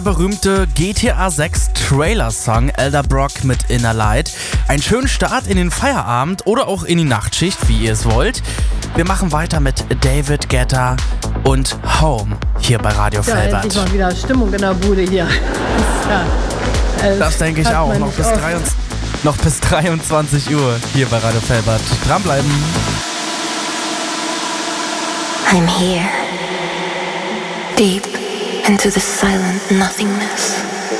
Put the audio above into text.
Berühmte GTA 6 Trailer-Song Elderbrock mit Inner Light. Einen schönen Start in den Feierabend oder auch in die Nachtschicht, wie ihr es wollt. Wir machen weiter mit David Guetta und Home hier bei Radio Felbert. Endlich mal wieder Stimmung in der Bude hier. Das denke ich auch. Noch bis 23 Uhr hier bei Radio Felbert. Dranbleiben. I'm here, deep into the silent nothingness.